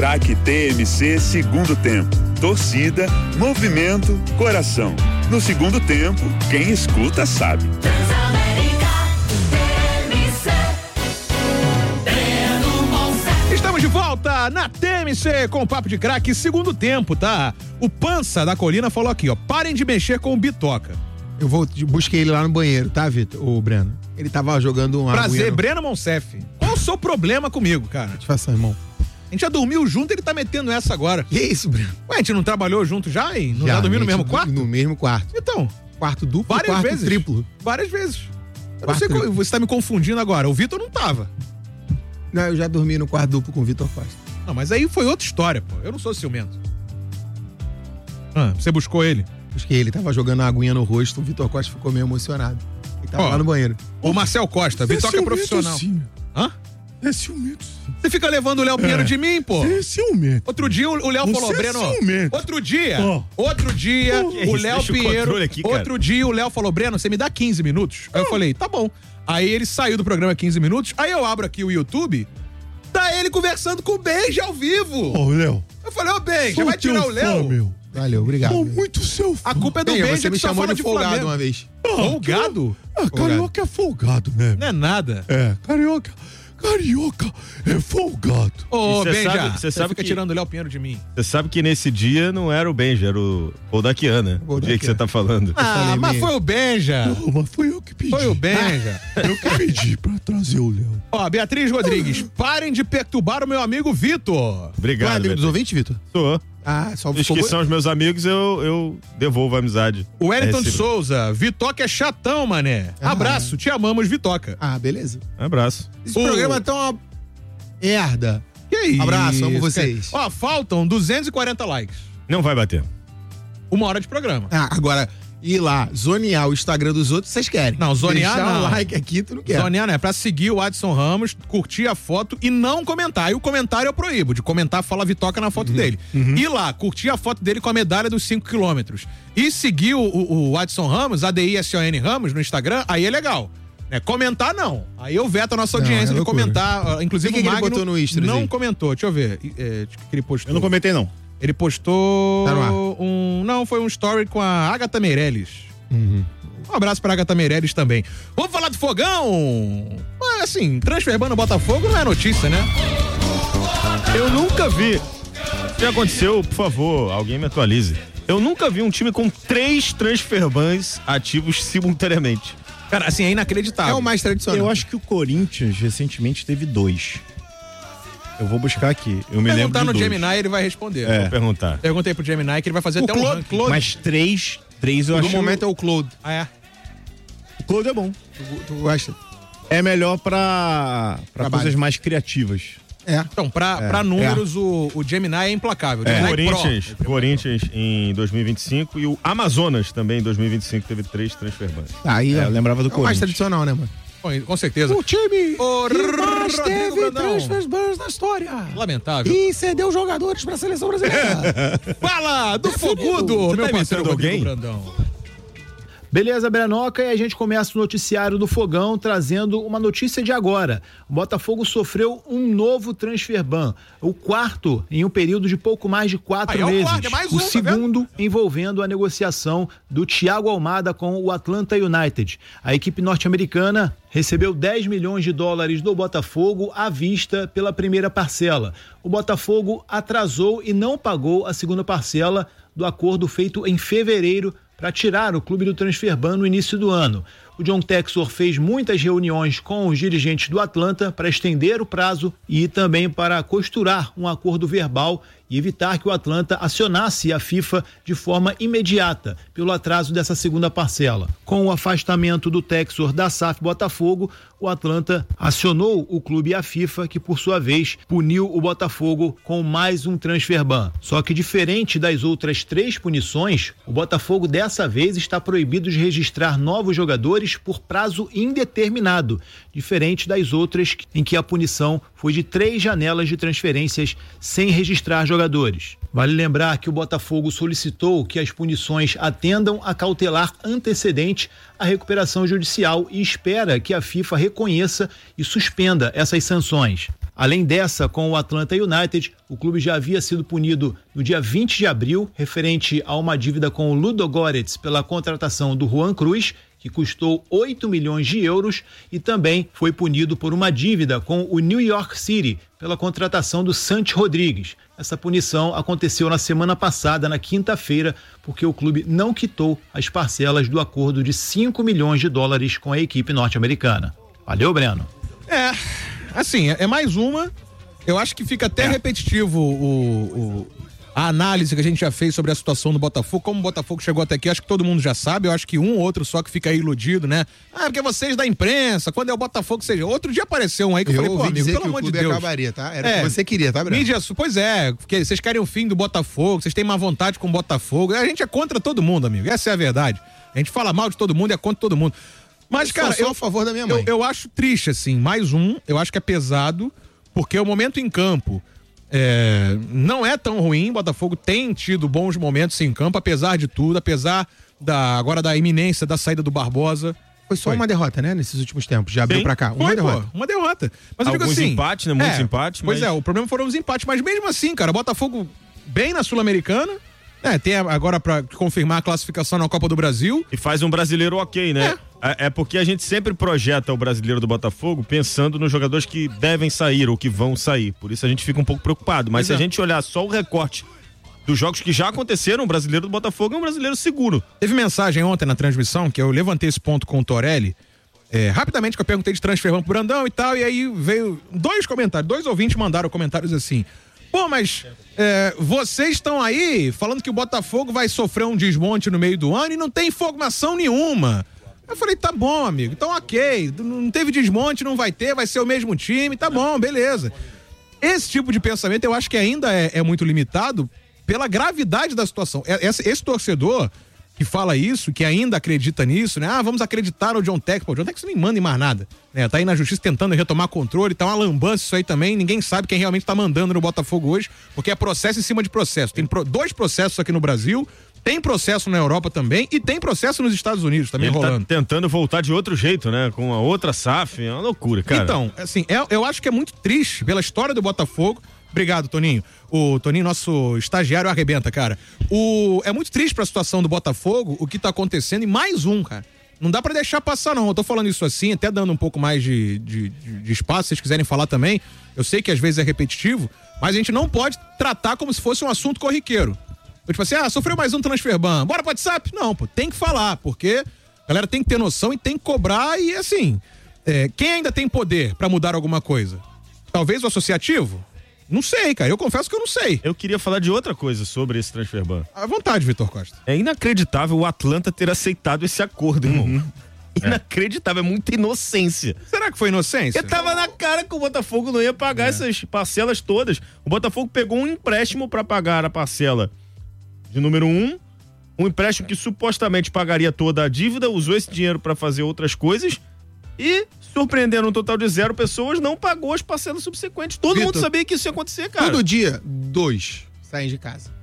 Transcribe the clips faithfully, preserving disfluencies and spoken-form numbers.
Craque T M C segundo tempo. Torcida, movimento, coração. No segundo tempo, quem escuta sabe. Estamos de volta na T M C com o Papo de Craque, segundo tempo, tá? O Pança da Colina falou aqui, ó, parem de mexer com o Bitoca. Eu vou, busquei ele lá no banheiro, tá, Vitor? O Breno. Ele tava jogando um Prazer, aguinha... Breno Monsef. Qual o seu problema comigo, cara? Satisfação, irmão. A gente já dormiu junto, ele tá metendo essa agora. Que isso, Breno? Ué, a gente não trabalhou junto já, hein? Não já, já dormiu no mesmo quarto? No mesmo quarto. Então. Quarto duplo, várias quarto vezes. triplo. Várias vezes. Eu Quarto não sei triplo. como, você tá me confundindo agora. O Vitor não tava. Não, eu já dormi no quarto duplo com o Vitor Costa. Não, mas aí foi outra história, pô. Eu não sou ciumento. Ah, você buscou ele? Busquei ele, tava jogando a aguinha no rosto, o Vitor Costa ficou meio emocionado. Ele tava Ó, lá no banheiro. O Marcel Costa, Vitor é profissional. Sim. Hã? É ciumento, sim. Você fica levando o Léo Pinheiro É. de mim, pô? Você é ciumento. Outro dia o Léo Você falou, é Breno. ciumento. Outro dia, Oh. outro dia, Oh. o Que isso? Léo Deixa o Pinheiro. controle aqui, cara. Outro dia o Léo falou, Breno, você me dá quinze minutos? Aí eu falei, tá bom. Aí ele saiu do programa quinze minutos, aí eu abro aqui o YouTube, tá ele conversando com o Benja ao vivo. Ô, Léo. Eu falei, ô Benja, Sou vai tirar teu o Léo? fã, meu. Valeu, obrigado. Sou muito seu fã. A culpa é do Bem, Benja você me que só chamou fala de de folgado Flamengo. uma vez. Folgado? Ah, carioca é folgado, né? Não é nada. É, carioca. Carioca é folgado. Ô, E cê Benja, sabe- cê você sabe fica que- tirando o Léo Pinheiro de mim. Você sabe que nesse dia não era o Benja, era o Goldaquian, né? O dia que você tá falando. Ah, falei mas mesmo. foi o Benja. Não, mas foi eu que pedi. Foi o Benja. Eu que pedi pra trazer o Léo. Ó, Beatriz Rodrigues, parem de perturbar o meu amigo Vitor. Tu é Obrigado, amigo dos Beto. ouvintes, Vitor? Sou. Ah, só Os que são os meus amigos, eu, eu devolvo a amizade. O Wellington É de recíproco. Souza, Vitoca é chatão, mané. Ah. Abraço, te amamos, Vitoca. Ah, beleza. Um abraço. Esse O- programa tá uma merda. Que isso? Abraço, amo vocês. Ó, faltam duzentos e quarenta likes. Não vai bater. Uma hora de programa. Ah, agora, ir lá, zonear o Instagram dos outros, vocês querem. Não, zonear Deixar não. o like aqui, tu não quer. Zonear, né? Pra seguir o Adson Ramos, curtir a foto e não comentar. E o comentário eu proíbo. De comentar, fala Vitoca na foto dele. Ir lá, curtir a foto dele com a medalha dos cinco quilômetros. E seguir o, o, o Adson Ramos, A D I S O N Ramos, no Instagram, aí é legal. Né? Comentar, não. Aí eu veto a nossa Não, audiência é de loucura. comentar. uh, Inclusive O que o que ele Magno botou no Stories não aí? comentou. Deixa eu ver. É, que ele postou. Eu não comentei, não. Ele postou Tá no ar. um... Não, foi um story com a Agatha Meirelles. Uhum. Um abraço pra Agatha Meirelles também. Vamos falar do Fogão? Mas, assim, transferbando o Botafogo não é notícia, né? Eu nunca vi. O que aconteceu, por favor, alguém me atualize. Eu nunca vi um time com três transferbans ativos simultaneamente. Cara, assim, é inacreditável. É o mais tradicional. Eu acho que o Corinthians recentemente teve dois. Eu vou buscar aqui. Eu me lembro Perguntar de no dois. Gemini, ele vai responder. É. Vou perguntar. Perguntei pro Gemini que ele vai fazer O até um Claude- ranking. Claude- Mas três, três eu No acho. momento é o Claude. Ah, é? O Claude é bom. Tu, tu gosta? É melhor pra, pra Trabalho. coisas mais criativas. É. Então, pra, É, pra números, o, o Gemini é implacável. O O Gemini Corinthians, Pro. Corinthians em dois mil e vinte e cinco e o Amazonas também em dois mil e vinte e cinco teve três transferbans. Aí, É, ó. eu lembrava do É o mais Corinthians. tradicional, né, mano? Com, com certeza. O time Ô, que mais Rodrigo teve Brandão. transfers na história. Lamentável. E cedeu jogadores pra seleção brasileira. Fala do Fogudo, Você meu tá parceiro imitando Rodrigo alguém? Brandão. Beleza, Brenoca, e a gente começa o noticiário do Fogão trazendo uma notícia de agora. O Botafogo sofreu um novo transfer ban, o quarto em um período de pouco mais de quatro Aí é o meses. quarto, é mais o um, tá segundo envolvendo a negociação do Thiago Almada com o Atlanta United. A equipe norte-americana recebeu dez milhões de dólares do Botafogo à vista pela primeira parcela. O Botafogo atrasou e não pagou a segunda parcela do acordo feito em fevereiro para tirar o clube do transfer ban no início do ano. O John Textor fez muitas reuniões com os dirigentes do Atlanta para estender o prazo e também para costurar um acordo verbal e evitar que o Atlanta acionasse a FIFA de forma imediata pelo atraso dessa segunda parcela. Com o afastamento do Textor da S A F Botafogo, o Atlanta acionou o clube e a FIFA, que por sua vez puniu o Botafogo com mais um transfer ban. Só que diferente das outras três punições, o Botafogo dessa vez está proibido de registrar novos jogadores por prazo indeterminado, diferente das outras em que a punição foi de três janelas de transferências sem registrar jogadores. Vale lembrar que o Botafogo solicitou que as punições atendam a cautelar antecedente à recuperação judicial e espera que a FIFA reconheça e suspenda essas sanções. Além dessa, com o Atlanta United, o clube já havia sido punido no dia vinte de abril, referente a uma dívida com o Ludogorets pela contratação do Juan Cruz, que custou oito milhões de euros, e também foi punido por uma dívida com o New York City pela contratação do Santi Rodrigues. Essa punição aconteceu na semana passada, na quinta-feira, porque o clube não quitou as parcelas do acordo de cinco milhões de dólares com a equipe norte-americana. Valeu, Breno. É, assim, é mais uma. Eu acho que fica até é. repetitivo o, o, a análise que a gente já fez sobre a situação do Botafogo. Como o Botafogo chegou até aqui, acho que todo mundo já sabe. Eu acho que um ou outro só que fica aí iludido, né? Ah, porque vocês da imprensa, quando é o Botafogo, seja. Outro dia apareceu um aí que eu, eu falei, pô, amigo, pelo amor de Deus. Acabaria, tá? Era é, o que você queria, tá, Breno? Mídia, pois é, porque vocês querem o fim do Botafogo, vocês têm má vontade com o Botafogo. A gente é contra todo mundo, amigo. Essa é a verdade. A gente fala mal de todo mundo e é contra todo mundo. Mas, eu cara, sou eu a favor da minha mãe. Eu, eu acho triste, assim, mais um, eu acho que é pesado, porque o momento em campo é, não é tão ruim. O Botafogo tem tido bons momentos em campo, apesar de tudo, apesar da, agora da iminência da saída do Barbosa. Foi só Foi. uma derrota, né, nesses últimos tempos, já abriu Sim. pra cá. Uma Foi, derrota. Pô, uma derrota. Mas eu Alguns digo assim, empates, né? Muitos é, empates. Pois mas... é, o problema foram os empates, mas mesmo assim, cara, o Botafogo bem na Sul-Americana. É, tem agora pra confirmar a classificação na Copa do Brasil. E faz um brasileiro ok, né? É. é porque a gente sempre projeta o brasileiro do Botafogo pensando nos jogadores que devem sair ou que vão sair. Por isso a gente fica um pouco preocupado. Mas pois se é. a gente olhar só o recorte dos jogos que já aconteceram, o brasileiro do Botafogo é um brasileiro seguro. Teve mensagem ontem na transmissão, que eu levantei esse ponto com o Torelli, é, rapidamente que eu perguntei de transfer pro Brandão e tal, e aí veio dois comentários, dois ouvintes mandaram comentários assim: pô, mas é, vocês estão aí falando que o Botafogo vai sofrer um desmonte no meio do ano e não tem informação nenhuma. Eu falei, tá bom, amigo, então ok, não teve desmonte, não vai ter, vai ser o mesmo time, tá bom, beleza. Esse tipo de pensamento eu acho que ainda é, é muito limitado pela gravidade da situação. Esse, esse torcedor que fala isso, que ainda acredita nisso, né? Ah, vamos acreditar no John Tex. Pô, o John Tex nem manda em mais nada, né? Tá aí na justiça tentando retomar controle, tá uma lambança isso aí também, ninguém sabe quem realmente tá mandando no Botafogo hoje, porque é processo em cima de processo. Tem pro, dois processos aqui no Brasil, tem processo na Europa também e tem processo nos Estados Unidos também. Ele rolando. Tá tentando voltar de outro jeito, né? Com a outra S A F, é uma loucura, cara. Então, assim, é, eu acho que é muito triste pela história do Botafogo. Obrigado, Toninho. O Toninho, nosso estagiário, arrebenta, cara. O... É muito triste pra situação do Botafogo o que tá acontecendo, e mais um, cara. Não dá pra deixar passar, não. Eu tô falando isso assim, até dando um pouco mais de, de, de espaço, se vocês quiserem falar também. Eu sei que às vezes é repetitivo, mas a gente não pode tratar como se fosse um assunto corriqueiro. Eu, tipo assim, ah, sofreu mais um transfer ban. Bora pro WhatsApp? Não, pô, tem que falar, porque a galera tem que ter noção e tem que cobrar, e assim, é, quem ainda tem poder pra mudar alguma coisa? Talvez o associativo? Não sei, cara. Eu confesso que eu não sei. Eu queria falar de outra coisa sobre esse transfer ban. À vontade, Vitor Costa. É inacreditável o Atlanta ter aceitado esse acordo, irmão. Uhum. Inacreditável, é muita inocência. Será que foi inocência? Porque tava na cara que o Botafogo não ia pagar é. essas parcelas todas. O Botafogo pegou um empréstimo pra pagar a parcela de número um, um empréstimo que supostamente pagaria toda a dívida, usou esse dinheiro pra fazer outras coisas e, surpreendendo um total de zero pessoas, não pagou as parcelas subsequentes. Todo Victor, mundo sabia que isso ia acontecer, cara. Todo dia, dois saem de casa.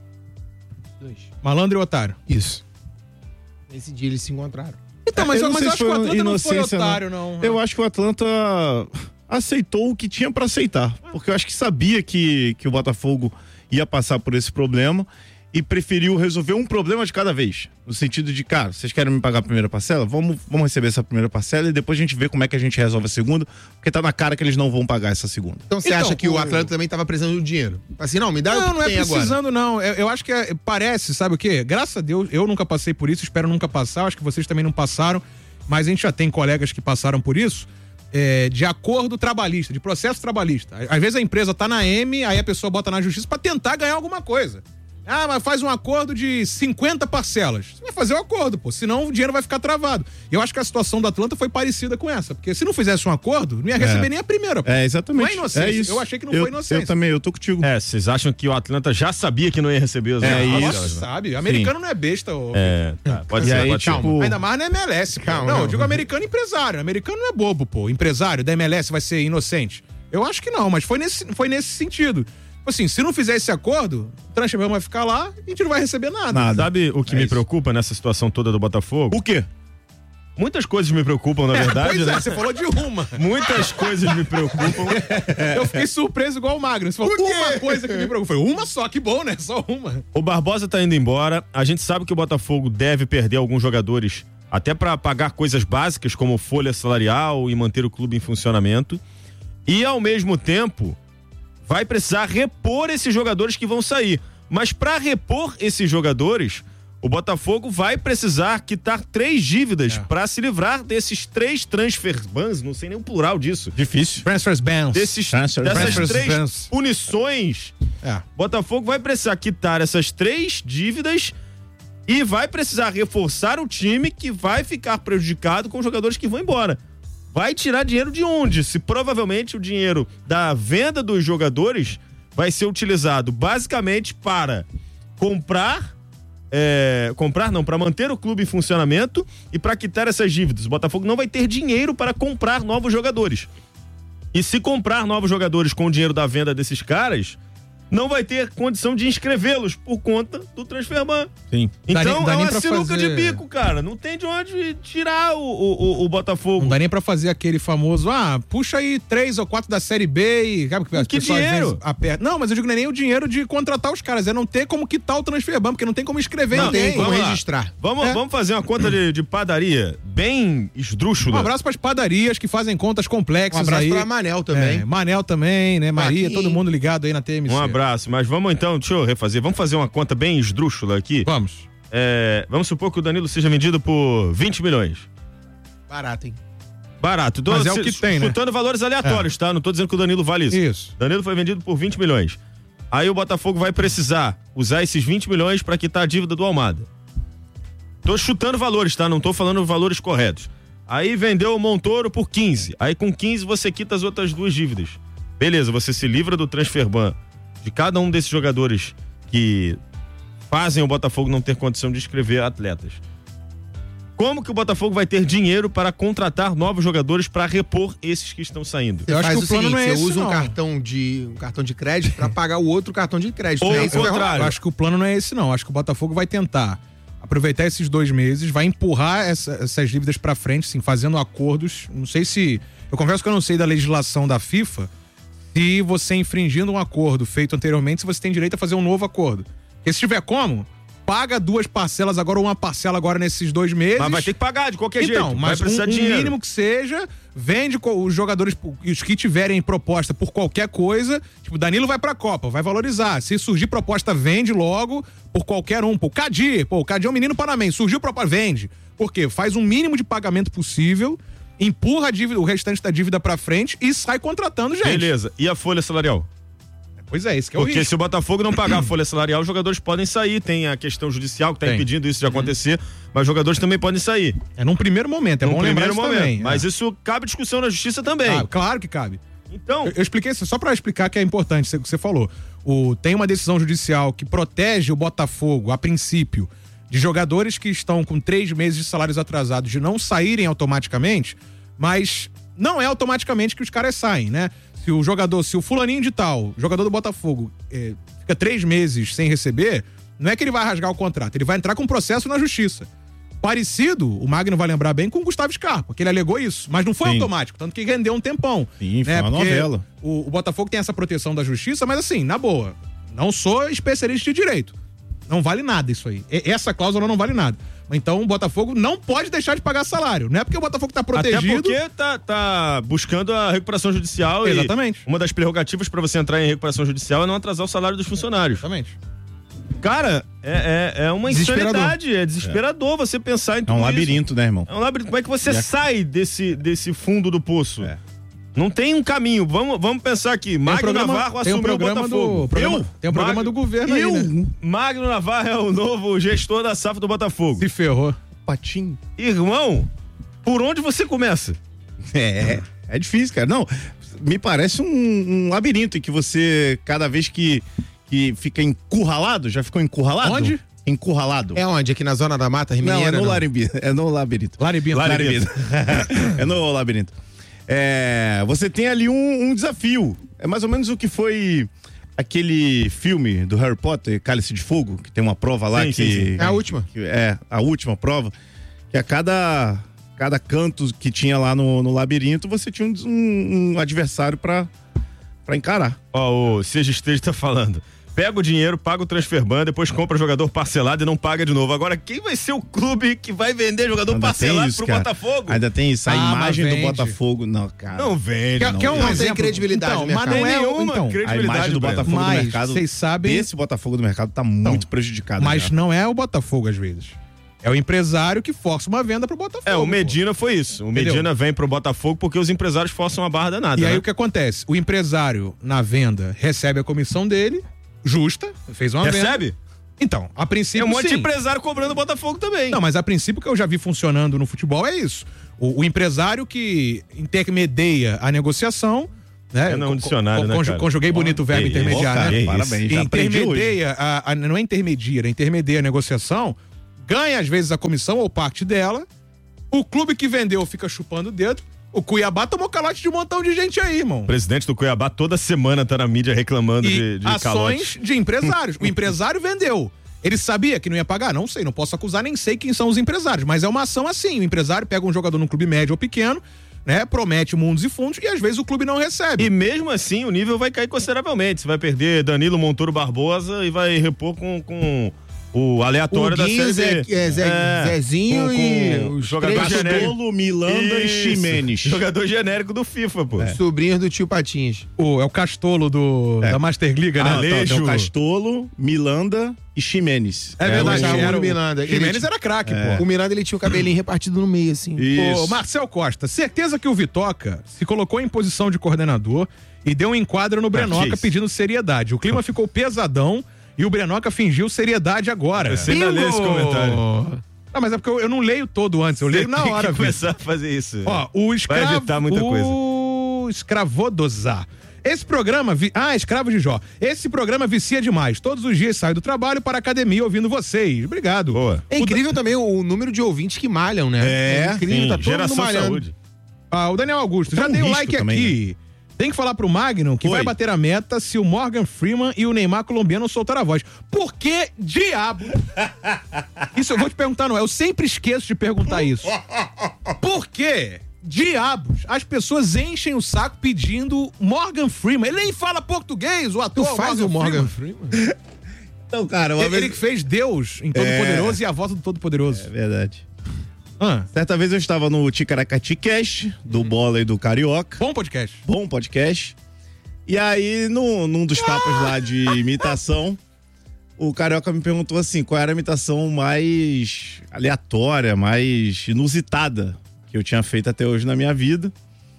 Dois. Malandro e otário. Isso. Nesse dia eles se encontraram. Então, mas eu, mas eu acho que o Atlanta não foi inocência, otário, não. não. Eu acho que o Atlanta aceitou o que tinha pra aceitar. Porque eu acho que sabia que, que o Botafogo ia passar por esse problema e preferiu resolver um problema de cada vez. No sentido de, cara, vocês querem me pagar a primeira parcela? Vamos, vamos receber essa primeira parcela e depois a gente vê como é que a gente resolve a segunda, porque tá na cara que eles não vão pagar essa segunda. Então você então, acha que o Atlanta também tava precisando do dinheiro? Assim, não, me dá não, o que não tem é precisando, agora. não. Eu, eu acho que é, parece, sabe o quê? Graças a Deus, eu nunca passei por isso, espero nunca passar, acho que vocês também não passaram, mas a gente já tem colegas que passaram por isso, é, de acordo trabalhista, de processo trabalhista. Às vezes a empresa tá na M, aí a pessoa bota na justiça pra tentar ganhar alguma coisa. Ah, mas faz um acordo de cinquenta parcelas. Você vai fazer o acordo, pô. Senão o dinheiro vai ficar travado. E eu acho que a situação do Atlanta foi parecida com essa. Porque se não fizesse um acordo, não ia receber é. nem a primeira, pô. É, exatamente. Não é inocência. É isso. Eu achei que não eu, foi inocência. Eu também, eu tô contigo. É, vocês acham que o Atlanta já sabia que não ia receber as É parcelas? isso. Nossa, sabe? Americano Sim. não é besta. Ô. É, tá. Pode e ser, aí, pode tipo... ser. Ainda mais na M L S, calma. Não, não, eu digo americano empresário. Americano não é bobo, pô. Empresário da M L S vai ser inocente. Eu acho que não, mas foi nesse, foi nesse sentido. Assim, se não fizer esse acordo, o transfer vai ficar lá e a gente não vai receber nada. nada. Sabe o que é me isso. preocupa nessa situação toda do Botafogo? O quê? Muitas coisas me preocupam, na verdade, Pois né? é, você falou de uma. Muitas coisas me preocupam. Eu fiquei surpreso igual o Magno. Você falou uma coisa que me preocupa. Foi uma só, que bom, né? Só uma. O Barbosa tá indo embora. A gente sabe que o Botafogo deve perder alguns jogadores até para pagar coisas básicas como folha salarial e manter o clube em funcionamento. E ao mesmo tempo vai precisar repor esses jogadores que vão sair. Mas para repor esses jogadores, o Botafogo vai precisar quitar três dívidas é. para se livrar desses três transfer bans, não sei nem o plural disso. Difícil. Transfers bans. Desses, Transfer dessas Transfers três bans. punições. É. Botafogo vai precisar quitar essas três dívidas e vai precisar reforçar o time que vai ficar prejudicado com os jogadores que vão embora. Vai tirar dinheiro de onde? Se provavelmente o dinheiro da venda dos jogadores vai ser utilizado basicamente para comprar, é, comprar não, para manter o clube em funcionamento e para quitar essas dívidas. O Botafogo não vai ter dinheiro para comprar novos jogadores. E se comprar novos jogadores com o dinheiro da venda desses caras, não vai ter condição de inscrevê-los por conta do transferban. Sim. Então Dá nem- dá é nem uma pra sinuca fazer- de bico, cara. Não tem de onde tirar o, o, o, o Botafogo. Não dá nem pra fazer aquele famoso, ah, puxa aí três ou quatro da Série B e... Sabe, as Que pessoas às dinheiro? vezes apertam. Não, mas eu digo, não é nem o dinheiro de contratar os caras, é não ter como quitar o transferban, porque não tem como escrever Não, ninguém. Tem como vamos lá. registrar. Vamos, É. vamos fazer uma conta de, de padaria bem Um esdrúxula. abraço pras padarias que fazem contas Um complexas abraço aí. pra Manel também. É, Manel também, né? Maria, Marquinhos. todo mundo ligado aí na T M C. Um abraço. Mas vamos então, deixa eu refazer. Vamos fazer uma conta bem esdrúxula aqui. Vamos. É, vamos supor que o Danilo seja vendido por vinte milhões. Barato, hein? Barato. Tô Mas é o se- que tem, né? chutando valores aleatórios, tá? Não tô dizendo que o Danilo vale isso. Isso. Danilo foi vendido por vinte milhões. Aí o Botafogo vai precisar usar esses vinte milhões para quitar a dívida do Almada. Tô chutando valores, tá? Não tô falando valores corretos. Aí vendeu o Montoro por quinze. Aí com quinze você quita as outras duas dívidas. Beleza, você se livra do transferban de cada um desses jogadores que fazem o Botafogo não ter condição de inscrever atletas. Como que o Botafogo vai ter dinheiro para contratar novos jogadores para repor esses que estão saindo? Você Eu acho faz que o plano seguinte, não é você esse, usa um não. cartão de um cartão de crédito pra pagar o outro cartão de crédito. Ou É o isso que vai rolar. contrário. Eu acho que o plano não é esse, não. Acho que o Botafogo vai tentar aproveitar esses dois meses, vai empurrar essa- essas dívidas pra frente, sim, fazendo acordos. Não sei se... Eu confesso que eu não sei da legislação da FIFA, se você infringindo um acordo feito anteriormente, se você tem direito a fazer um novo acordo. Porque se tiver como, paga duas parcelas agora, ou uma parcela agora nesses dois meses. Mas vai ter que pagar de qualquer Então, jeito. Vai mas precisar um, de um dinheiro. mínimo que seja, vende co- os jogadores, os que tiverem proposta por qualquer coisa, tipo, Danilo vai pra Copa, vai valorizar. Se surgir proposta, vende logo por qualquer um. Pô, o Cadir, pô, o Cadir é um menino panamenho, surgiu proposta, vende. Por quê? Faz um mínimo de pagamento possível, empurra a dívida, o restante da dívida pra frente e sai contratando gente. Beleza. E a folha salarial? Pois é, esse que é o Porque risco. se o Botafogo não pagar a folha salarial, os jogadores podem sair. Tem a questão judicial que tá Tem. impedindo isso de acontecer, mas os jogadores também podem sair. É num primeiro momento, é No bom lembrar primeiro isso momento. também. Mas é. isso cabe discussão na justiça também. Ah, claro que cabe. Então, Eu, eu expliquei isso só pra explicar que é importante o que você falou. O, tem uma decisão judicial que protege o Botafogo, a princípio, de jogadores que estão com três meses de salários atrasados de não saírem automaticamente, mas não é automaticamente que os caras saem, né? Se o jogador, se o fulaninho de tal, jogador do Botafogo, é, fica três meses sem receber, não é que ele vai rasgar o contrato, ele vai entrar com um processo na justiça. Parecido, o Magno vai lembrar bem, com o Gustavo Scarpa, que ele alegou isso, mas não foi Sim. automático, tanto que rendeu um tempão. Sim, foi né? uma Porque novela. O, o Botafogo tem essa proteção da justiça, mas assim, na boa, não sou especialista de direito. Não vale nada isso aí. E- Essa cláusula não vale nada. Então o Botafogo não pode deixar de pagar salário. Não é porque o Botafogo tá até protegido. porque tá, tá buscando a recuperação judicial. Exatamente. E uma das prerrogativas para você entrar em recuperação judicial é não atrasar o salário dos funcionários. Exatamente. Cara, é, é, é uma Desesperador. insanidade. É desesperador você pensar em É tudo um isso. labirinto, né, irmão? É um labirinto. Como é que você E a- sai desse, desse fundo do poço? É. Não tem um caminho. Vamos, vamos pensar aqui. Tem um Magno programa, Navarro tem um assumiu o programa Botafogo. do programa, Eu? tem um programa Magno- do governo aí, né? Magno Navarro é o novo gestor da S A F do Botafogo. Se ferrou. Patinho. Irmão, por onde você começa? É, é difícil, cara. Não, me parece um, um labirinto em que você, cada vez que, que fica encurralado, já ficou encurralado? Onde? Encurralado. É onde? Aqui na zona da Mata Mineira? Não, é no, não? larimbi- é no labirinto. Laribinto. Labirinto. É no labirinto. É, você tem ali um, um desafio. É mais ou menos o que foi aquele filme do Harry Potter, Cálice de Fogo, que tem uma prova lá Sim, que... sim, sim. É a última. que é a última prova, que a cada cada canto que tinha lá no, no labirinto, você tinha um, um, um adversário pra, pra encarar. Ó, o Seja Esteja tá falando. Pega o dinheiro, paga o transfer ban, depois compra jogador parcelado e não paga de novo. Agora, quem vai ser o clube que vai vender jogador Ainda parcelado isso, pro cara. Botafogo? Ainda tem isso, a Ah, imagem mas do vende. Botafogo. Não, cara. Não vende. Quer, não quer um vende. Não tem exemplo? credibilidade então, no mas mercado. não é Nenhuma então, A credibilidade, imagem do Breno. Botafogo Mas do mercado. vocês sabem- Esse Botafogo do mercado tá muito prejudicado. Mas já. não é o Botafogo às vezes. É o empresário que força uma venda pro Botafogo. É, o pô. Medina foi isso. O Entendeu? Medina vem pro Botafogo porque os empresários forçam a barra danada. E aí né? o que acontece? O empresário, na venda, recebe a comissão dele, justa, fez uma venda. Recebe? Então, a princípio, Tem um monte sim. de empresário cobrando o Botafogo também. Não, mas a princípio que eu já vi funcionando no futebol é isso. O, o empresário que intermedia a negociação, né? É não, Co- dicionário, co- né, conju- cara? Conjuguei bonito o verbo Ei, intermediar, Ó, cara, né? parabéns, já aprendi hoje. Intermedia, a, a, não é intermedia, é intermedia a negociação, ganha às vezes a comissão ou parte dela, o clube que vendeu fica chupando o dedo, o Cuiabá tomou calote de um montão de gente aí, irmão. O presidente do Cuiabá toda semana tá na mídia reclamando E de, de ações calote. de empresários. O empresário vendeu. Ele sabia que não ia pagar? Não sei, não posso acusar, nem sei quem são os empresários, mas é uma ação assim. O empresário pega um jogador num clube médio ou pequeno, né? Promete mundos e fundos e às vezes o clube não recebe. E mesmo assim o nível vai cair consideravelmente. Você vai perder Danilo Montoro Barbosa e vai repor com, com o aleatório O da Guinho, Série B. Zé- é, Zé- Zezinho e com os jogador três genérico. Castolo, Milanda e Isso. Ximenes. Jogador genérico do FIFA, pô. Sobrinhos do tio Patinhas. O, é o Castolo do, É. da Master Liga, né? Ah, então, Aleixo. tem o Castolo, Milanda e Ximenes. É verdade, o era o Miranda. Ele Jimenez tinha- era craque, O pô. Miranda, ele tinha o cabelinho repartido no meio, assim. Isso. Ô, Marcel Costa, certeza que o Vitoca se colocou em posição de coordenador e deu um enquadro no Brenoca isso. pedindo seriedade. O clima ficou pesadão e o Brenoca fingiu seriedade agora. Você ainda lê esse comentário. Não, mas é porque eu, eu não leio todo antes, eu leio na Tem hora, que Vitor. começar a fazer isso. Ó, o escravo... Vai evitar muita coisa. O escravodosar. Esse programa... Vi... Ah, Escravo de Jó. Esse programa vicia demais. Todos os dias saio do trabalho para a academia ouvindo vocês. Obrigado. Boa. É incrível também o número de ouvintes que malham, né? É, incrível, Sim, tá todo geração mundo malhando. saúde. Ah, o Daniel Augusto, Tem já um dei o risco like também, aqui. Tem que falar pro Magno que Oi. vai bater a meta se o Morgan Freeman e o Neymar colombiano soltar a voz. Por que diabo? Isso eu vou te perguntar, não é? Eu sempre esqueço de perguntar isso. Por que diabos as pessoas enchem o saco pedindo Morgan Freeman? Ele nem fala português, o Tu ator faz o Morgan Freeman? Então, cara, uma Ele, vez... ele que fez Deus em Todo-Poderoso e a volta do Todo-Poderoso. É verdade. Ah, Certa vez eu estava no Ticaracati Cast, do Bola e do Carioca. bom podcast. Bom podcast. E aí, no, num dos papos lá de imitação, o Carioca me perguntou assim, qual era a imitação mais aleatória, mais inusitada que eu tinha feito até hoje na minha vida.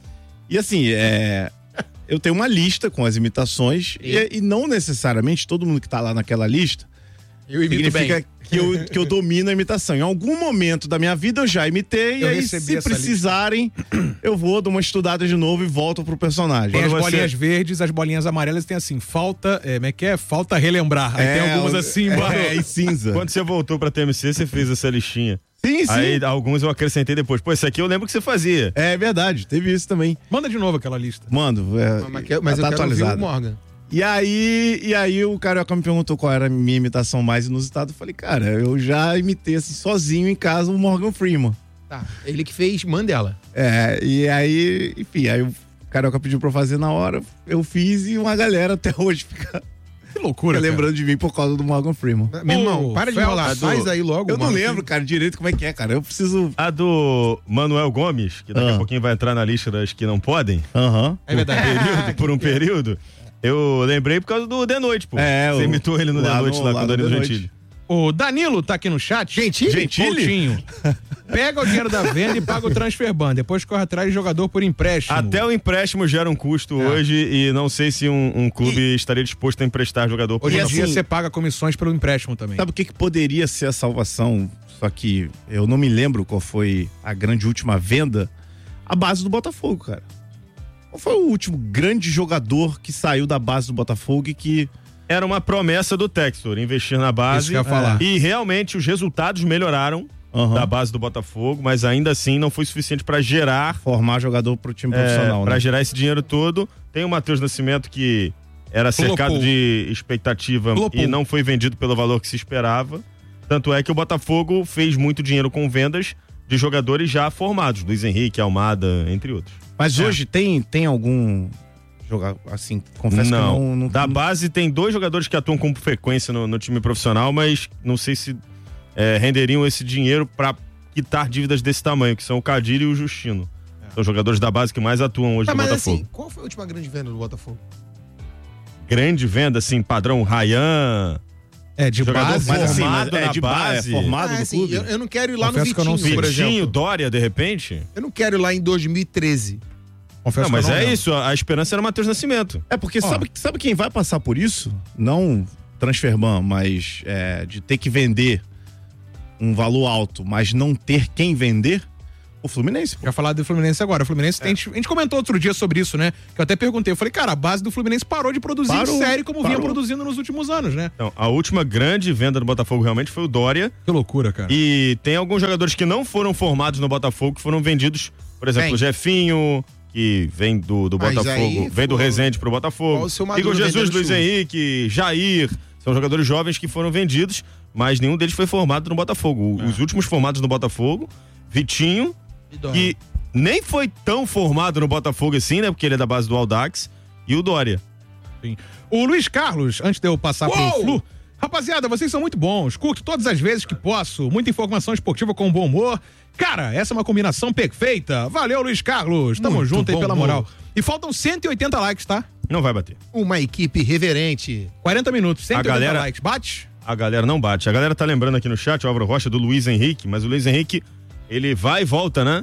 E assim, é... eu tenho uma lista com as imitações e, e não necessariamente todo mundo que tá lá naquela lista Eu imito significa bem. que eu, que eu domino a imitação. Em algum momento da minha vida eu já imitei, Eu e aí recebi se essa precisarem, eu vou, dou uma estudada de novo e volto pro personagem. Tem as Quando você- bolinhas verdes, as bolinhas amarelas tem assim, falta, é, como é que é? Falta relembrar. Aí tem algumas o- assim embaixo. É, e cinza. Quando você voltou pra T M C, você fez essa listinha. Sim, sim. Aí alguns eu acrescentei depois. Pô, esse aqui eu lembro que você fazia. É verdade, teve isso também. Manda de novo aquela lista. Mando, é, Mas, que- mas tá eu quero ouvir o atualizado. Morgan. E aí, e aí o Carioca me perguntou qual era a minha imitação mais inusitada. Eu falei, cara, eu já imitei assim sozinho em casa o Morgan Freeman. Tá, ele que fez Mandela. É, e aí, enfim, aí o Carioca pediu pra eu fazer na hora, eu fiz e uma galera até hoje fica, Que loucura, fica cara. lembrando de mim por causa do Morgan Freeman. Meu irmão, Ô, para de Fel, enrolar. a do- Faz aí logo. Eu não Morgan lembro, cara, direito como é que é, cara. Eu preciso. A do Manuel Gomes, que daqui Ah. a pouquinho vai entrar na lista das que não podem, Aham. É verdade. período, por um período, eu lembrei por causa do The Noite, pô. É, Você o- imitou ele no lá The Noite no- lá, lá com o no Danilo The Noite. Gentili. O Danilo tá aqui no chat. Gentili? Gentili? Coutinho. Pega o dinheiro da venda e paga o transfer ban. Depois corre atrás de jogador por empréstimo. Até o empréstimo gera um custo hoje e não sei se um, um clube estaria disposto a emprestar jogador por Hoje em E dia assim- você paga comissões pelo empréstimo também. Sabe o que, que poderia ser a salvação? Só que eu não me lembro qual foi a grande última venda. A base do Botafogo, cara. Qual foi o último grande jogador que saiu da base do Botafogo e que. Era uma promessa do Textor, investir na base. Isso que eu ia falar. E realmente os resultados melhoraram Aham. da base do Botafogo, mas ainda assim não foi suficiente para gerar Formar jogador pro time é, profissional, para né? gerar esse dinheiro todo. Tem o Matheus Nascimento que era cercado Flopou. de expectativa Flopou. e não foi vendido pelo valor que se esperava. Tanto é que o Botafogo fez muito dinheiro com vendas, de jogadores já formados, Luiz Henrique, Almada, entre outros. Mas é. hoje tem, tem algum jogador, assim, confesso não, que não, não... Da base tem dois jogadores que atuam com frequência no, no time profissional, mas não sei se é, renderiam esse dinheiro para quitar dívidas desse tamanho, que são o Cadilho e o Justino. É. São jogadores da base que mais atuam hoje tá, no mas Botafogo. Assim, qual foi a última grande venda do Botafogo? Grande venda, assim, padrão Ryan... É, de jogador base, formado assim, mas na é de base. base, é formado ah, no assim, clube. Eu, eu não quero ir lá Confesso no que eu não Vitinho, sei. por Vitinho, exemplo. Dória, de repente? Eu não quero ir lá em dois mil e treze. Confesso Não, mas que eu não é lembro. isso, a, a esperança era o Matheus Nascimento. É porque sabe, sabe quem vai passar por isso? Não transferban, mas é, de ter que vender um valor alto, mas não ter quem vender? O Fluminense. Pô. Quer falar do Fluminense agora. O Fluminense, tem, a gente comentou outro dia sobre isso, né? Que eu até perguntei. Eu falei, cara, a base do Fluminense parou de produzir Parou, em série como vinha parou. produzindo nos últimos anos, né? Então, a última grande venda do Botafogo realmente foi o Dória. Que loucura, cara. E tem alguns jogadores que não foram formados no Botafogo, que foram vendidos. Por exemplo, Quem? o Jefinho, que vem do, do Mas Botafogo, aí vem do foi- Resende pro Botafogo. Qual o seu Maduro Igor Jesus, vendendo Luiz churros? Henrique, Jair. São jogadores jovens que foram vendidos, mas nenhum deles foi formado no Botafogo. Os últimos formados no Botafogo, Vitinho, que nem foi tão formado no Botafogo assim, né? Porque ele é da base do Audax, e o Dória. Sim. O Luiz Carlos, antes de eu passar Uou! pro Flu, rapaziada, vocês são muito bons. Curto todas as vezes que posso. Muita informação esportiva com bom humor. Cara, essa é uma combinação perfeita. Valeu, Luiz Carlos. Tamo Muito junto aí bom pela humor. moral. E faltam cento e oitenta likes, tá? Não vai bater. Uma equipe reverente. quarenta minutos, cento e oitenta galera- likes. Bate? A galera não bate. A galera tá lembrando aqui no chat, o Álvaro Rocha, do Luiz Henrique, mas o Luiz Henrique, ele vai e volta, né?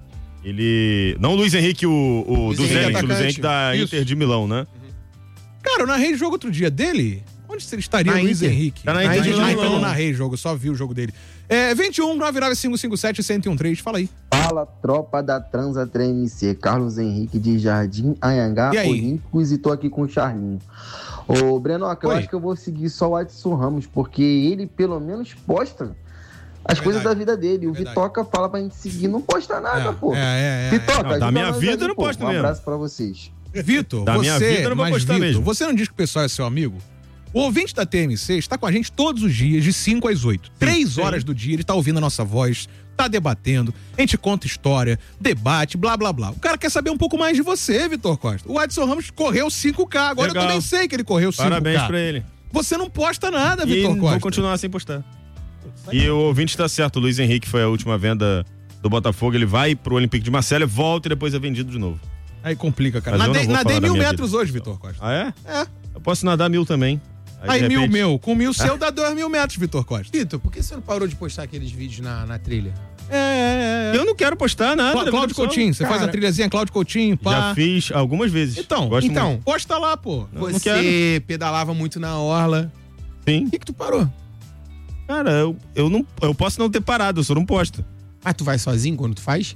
Ele... Não o Luiz Henrique, o, o Luiz do Henrique, Zenit, o Luiz atacante. Henrique da Isso. Inter de Milão, né? Cara, eu narrei jogo outro dia dele. Onde você estaria, Na Luiz Inter. Henrique? Tá na Inter de Ah, Milão. então eu não narrei jogo, só vi o jogo dele. É, vinte e um, nove nove cinco cinco sete, um zero um três, fala aí. Fala, tropa da Transa três M C, Carlos Henrique de Jardim Anhangá, E aí? Olímpicos, e tô aqui com o Charlinho. Ô, Brenoca, eu Oi. acho que eu vou seguir só o Adson Ramos, porque ele pelo menos posta as É coisas verdade. da vida dele. O É verdade. Vitoca fala pra gente seguir, não posta nada, É, pô. é, é, é, Vitoca, Não, da ajuda minha nós vida aí, eu não pô. posto Um mesmo. abraço pra vocês. Vitor, Da você, minha vida eu não vou mas postar Vitor, mesmo. você não diz que o pessoal é seu amigo? O ouvinte da T M C está com a gente todos os dias, de cinco às oito. Três horas do dia, ele tá ouvindo a nossa voz, tá debatendo, a gente conta história, debate, blá, blá, blá. O cara quer saber um pouco mais de você, Vitor Costa. O Adson Ramos correu cinco K, agora Legal. eu também sei que ele correu cinco K. Parabéns pra ele. Você não posta nada, E Vitor Costa. vou continuar sem postar. E o ouvinte tá certo, o Luiz Henrique foi a última venda do Botafogo, ele vai pro Olympique de Marselha, volta e depois é vendido de novo. Aí complica, cara. Mas eu Nadei, não vou nadei falar da mil minha metros vida. hoje, Vitor Costa. Ah, é? É. Eu posso nadar mil também. Aí de mil repente- meu, com mil seu dá dois mil metros, Vitor Costa. Vitor, por que você não parou de postar aqueles vídeos na, na trilha? É, é, é. Eu não quero postar nada. Clá- da Cláudio vida pessoal. Coutinho, você faz a Cara, trilhazinha Cláudio Coutinho, pá. Já fiz algumas vezes. Então, Gosto então, muito. Posta lá, pô. Não, não Você quero. pedalava muito na orla. Sim. Por que, que tu parou? Cara, eu, eu, não, eu posso não ter parado, eu só não posto. Ah, tu vai sozinho quando tu faz?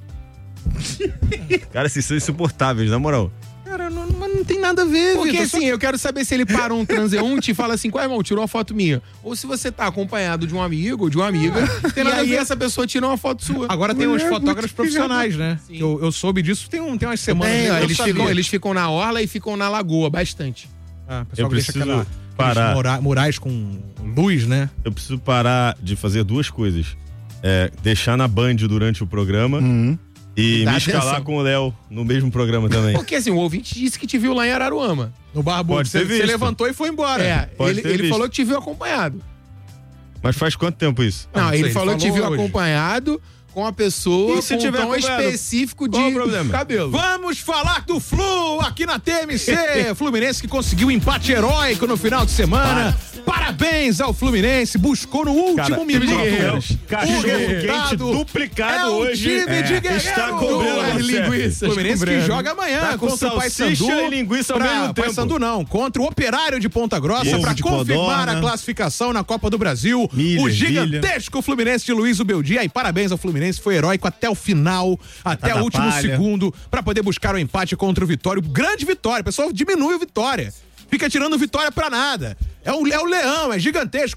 Cara, vocês são insuportáveis, na moral. Cara, não, mas não tem nada a ver, Porque Vitor. Só- assim, eu quero saber se ele parou um transeunte e fala assim, qual é, irmão, tirou uma foto minha. Ou se você tá acompanhado de um amigo ou de uma amiga, tem e nada a aí ver. essa pessoa tira uma foto sua. Agora tem os É fotógrafos muito profissionais, né? Sim. Que Eu, eu soube disso tem, um, tem umas semanas. Tem, eu ó, eles, sabia. ficam, eles ficam na orla e ficam na lagoa, bastante. Ah, o pessoal Eu que deixa preciso aquela, parar. aqueles mura- murais com luz, né? Eu preciso parar de fazer duas coisas. É, deixar na Band durante o programa Uhum. e E dá me escalar atenção. com o Léo no mesmo programa também. Porque assim, o ouvinte disse que te viu lá em Araruama. No Barbudo. Pode Você, ter você visto. levantou e foi embora. É, pode ele, ter ele visto. falou que te viu acompanhado. Mas faz quanto tempo isso? Ah, Não, não ele sei, ele falou que te viu falou hoje. acompanhado com a pessoa E se com um tiver tom acompanhado? específico de Qual o problema? cabelo. Vamos falar do Flu aqui na T M C. Fluminense que conseguiu um empate heróico no final de semana. Parabéns ao Fluminense. Buscou no último Cara, minuto. guerreiros. Cachorro O quente resultado duplicado é um hoje. time de guerreiro. Está cobrando As você. linguiças. Fluminense que cobrando. joga amanhã Tá com contra o salsicha Paysandu. e linguiça ao pra- mesmo tempo. Paysandu não, contra o Operário de Ponta Grossa Ovo para de confirmar codorna. a classificação na Copa do Brasil. Milha, o milha. gigantesco Fluminense de Luiz Ubeldia. E parabéns ao Fluminense, foi heróico até o final, até Cada o último palha. segundo, para poder buscar o empate contra o Vitória. Grande vitória, o pessoal diminui o Vitória. Fica tirando Vitória pra nada. É o, é o leão, é gigantesco.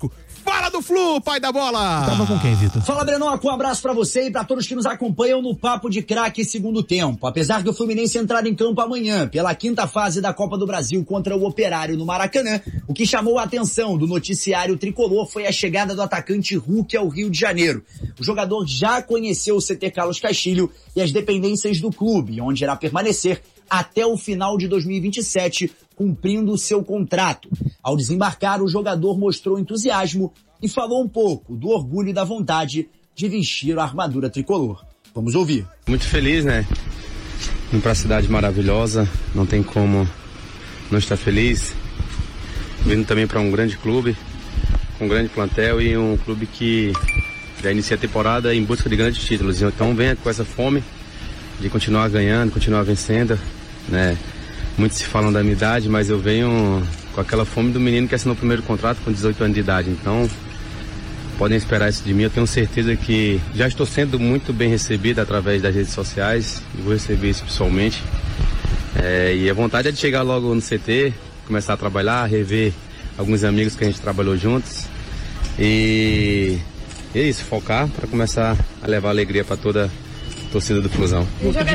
Fala do Flu, pai da bola! Tava com quem, Vitor? Fala, Brenoco, um abraço pra você e pra todos que nos acompanham no Papo de Craque segundo tempo. Apesar do Fluminense entrar em campo amanhã pela quinta fase da Copa do Brasil contra o Operário no Maracanã, o que chamou a atenção do noticiário tricolor foi a chegada do atacante Hulk ao Rio de Janeiro. O jogador já conheceu o C T Carlos Castilho e as dependências do clube, onde irá permanecer até o final de dois mil e vinte e sete, cumprindo o seu contrato. Ao desembarcar, o jogador mostrou entusiasmo e falou um pouco do orgulho e da vontade de vestir a armadura tricolor. Vamos ouvir. Muito feliz, né? Vim pra cidade maravilhosa, não tem como não estar feliz. Vindo também para um grande clube, com um grande plantel e um clube que já inicia a temporada em busca de grandes títulos. Então venha com essa fome de continuar ganhando, continuar vencendo, né? Muitos se falam da minha idade, mas eu venho com aquela fome do menino que assinou o primeiro contrato com dezoito anos de idade. Então, podem esperar isso de mim. Eu tenho certeza que já estou sendo muito bem recebido através das redes sociais e vou receber isso pessoalmente. É, e a vontade é de chegar logo no C T, começar a trabalhar, rever alguns amigos que a gente trabalhou juntos. E é isso, focar para começar a levar alegria para toda a torcida do Flusão.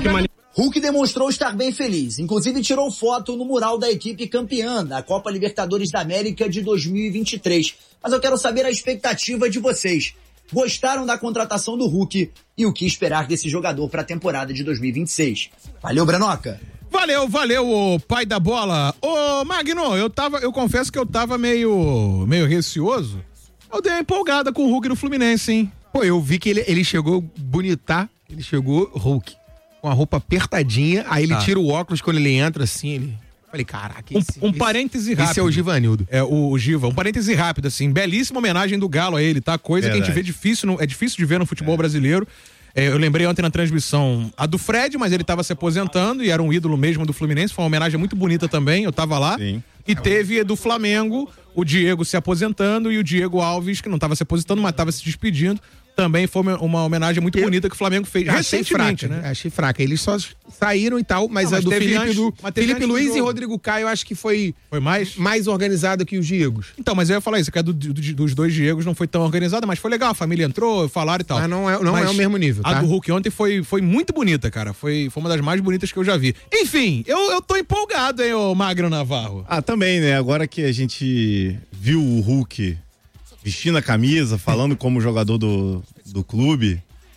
Hulk demonstrou estar bem feliz, inclusive tirou foto no mural da equipe campeã da Copa Libertadores da América de dois mil e vinte e três. Mas eu quero saber a expectativa de vocês. Gostaram da contratação do Hulk e o que esperar desse jogador para a temporada de dois mil e vinte e seis? Valeu, Brenoca! Valeu, valeu, ô pai da bola. Ô, Magno, eu tava, eu confesso que eu tava meio, meio receoso. Eu dei uma empolgada com o Hulk no Fluminense, hein? Pô, eu vi que ele, ele chegou bonita, ele chegou Hulk, com a roupa apertadinha, aí ele Tá. tira o óculos quando ele entra assim, ele... Falei, caraca, esse, Um, um esse- parêntese rápido. esse é o Givanildo. É, o, o Giva. Um parêntese rápido, assim. Belíssima homenagem do Galo a ele, tá? Coisa que a gente Verdade. vê difícil, no- é difícil de ver no futebol brasileiro. É, eu lembrei ontem na transmissão a do Fred, mas ele tava se aposentando e era um ídolo mesmo do Fluminense. Foi uma homenagem muito bonita também, eu tava lá. Sim. E teve do Flamengo, o Diego se aposentando e o Diego Alves, que não tava se aposentando, mas tava se despedindo. Também foi uma- uma homenagem muito Eu- bonita que o Flamengo fez Achei recentemente, fraca, né? Achei fraca. Eles só saíram e tal, mas Não, a mas do teve Felipe, antes- do, mas teve Felipe antes do Luiz e jogo. Rodrigo Caio, eu acho que foi Foi mais? mais organizado que os Diegos. Então, mas eu ia falar isso, que a do, do- dos dois Diegos não foi tão organizada, mas foi legal, a família entrou, falaram e tal. Mas não é- não é o mesmo nível, A tá? do Hulk ontem foi, foi muito bonita, cara. Foi, foi uma das mais bonitas que eu já vi. Enfim, eu, eu tô empolgado, hein, ô Magno Navarro. Ah, também, né? Agora que a gente viu o Hulk vestindo a camisa, falando como jogador do, do clube.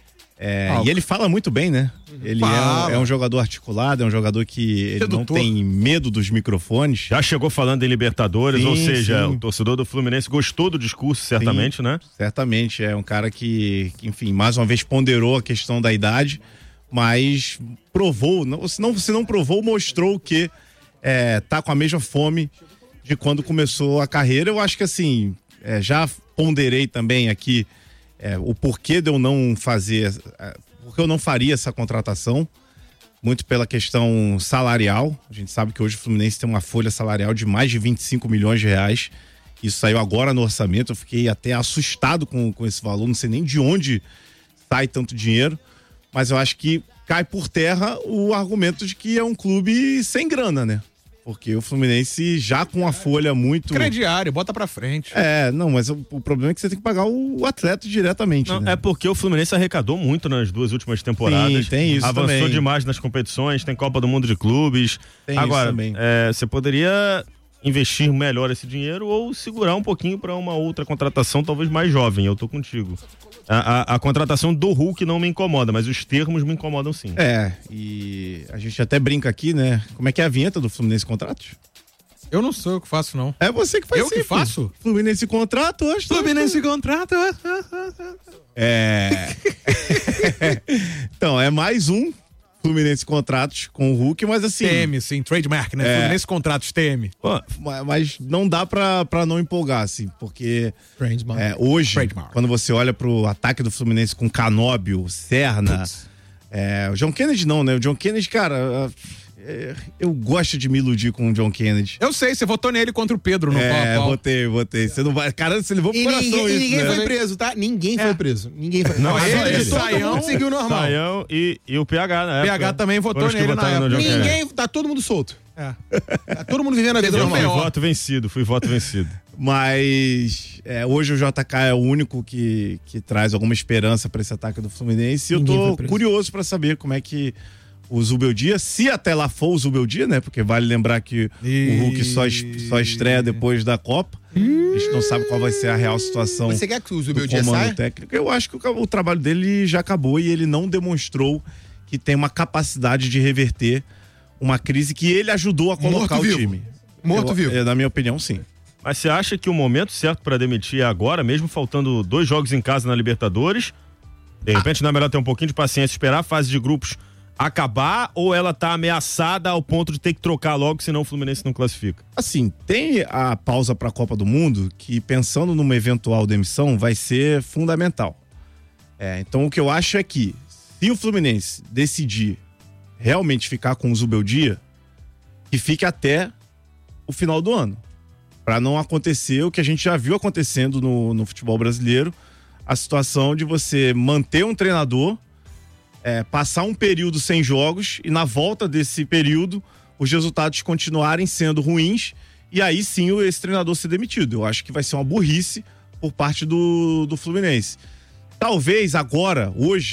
é, Ah, e ele fala muito bem, né? Ele é um, Fala. é um jogador articulado, é um jogador que ele não Sedutor. tem medo dos microfones. Já chegou falando em Libertadores, Sim, ou seja, sim. o torcedor do Fluminense gostou do discurso, certamente, né? Certamente, é um cara que, que, enfim, mais uma vez ponderou a questão da idade, mas provou, não, se, não, se não provou, mostrou que é, tá com a mesma fome de quando começou a carreira. Eu acho que assim, é, já ponderei também aqui é, o porquê de eu não fazer, é, porque eu não faria essa contratação, muito pela questão salarial. A gente sabe que hoje o Fluminense tem uma folha salarial de mais de vinte e cinco milhões de reais. Isso saiu agora no orçamento, eu fiquei até assustado com, com esse valor, não sei nem de onde sai tanto dinheiro, mas eu acho que cai por terra o argumento de que é um clube sem grana, né? Porque o Fluminense já com a folha muito... Crediário, bota pra frente. É, não, mas o, o problema é que você tem que pagar o, o atleta diretamente, Não, né? é porque o Fluminense arrecadou muito nas duas últimas temporadas. Sim, tem isso Avançou também. demais nas competições, tem Copa do Mundo de Clubes. Tem Agora, isso também. é, você poderia investir melhor esse dinheiro ou segurar um pouquinho para uma outra contratação, talvez mais jovem. Eu tô contigo. A, a, a contratação do Hulk não me incomoda, mas os termos me incomodam sim. É, e a gente até brinca aqui, né? Como é que é a vinheta do Fluminense Contratos? Eu não sou eu que faço, não. É você que faz Eu que sempre. faço? Fluminense Contrato, hoje. Fluminense contrato. É. Então, é mais um Fluminense Contratos com o Hulk, mas assim. T M, sim, trademark, né? É. Fluminense contratos T M. Pô, ma- Mas não dá pra, pra não empolgar, assim, porque Trademark. é, hoje, Trademark. quando você olha pro ataque do Fluminense com Canóbio, Serna, é, o John Kennedy não, né? O John Kennedy, cara, é, eu gosto de me iludir com o John Kennedy. Eu sei, você votou nele contra o Pedro no pau É, a pau. botei, botei. Você não vai. Cara, você levou pro E coração ninguém, e isso, ninguém né? foi preso, tá? Ninguém foi preso. Ninguém foi Não, A só regra ele. de todo Saião, mundo seguiu normal. Saião e, e o P H, né? P H também votou nele na época. John Kennedy. Ninguém, tá todo mundo solto. É. Tá todo mundo vivendo a vida Teve um Eu fui normal. B O. voto vencido, fui voto vencido. Mas é, hoje o J K é o único que, que traz alguma esperança para esse ataque do Fluminense. E eu tô curioso para saber como é que o Zubeldia, se até lá for o Zubeldia, né? Porque vale lembrar que e... o Hulk só, só estreia depois da Copa. Hum... A gente não sabe qual vai ser a real situação. Você quer que o Zubeldia saia? Técnico. Eu acho que o, o trabalho dele já acabou e ele não demonstrou que tem uma capacidade de reverter uma crise que ele ajudou a colocar Morto o vivo. time. Morto eu, vivo. É, na minha opinião, sim. Mas você acha que o momento certo para demitir é agora, mesmo faltando dois jogos em casa na Libertadores? De repente ah. não é melhor ter um pouquinho de paciência, esperar a fase de grupos acabar, ou ela tá ameaçada ao ponto de ter que trocar logo, senão o Fluminense não classifica? Assim, tem a pausa para a Copa do Mundo que, pensando numa eventual demissão, vai ser fundamental. É, então o que eu acho é que se o Fluminense decidir realmente ficar com o Zubeldia, que fique até o final do ano, para não acontecer o que a gente já viu acontecendo no, no futebol brasileiro, a situação de você manter um treinador, é, passar um período sem jogos e na volta desse período os resultados continuarem sendo ruins e aí sim esse treinador ser demitido. Eu acho que vai ser uma burrice por parte do, do Fluminense. Talvez agora, hoje,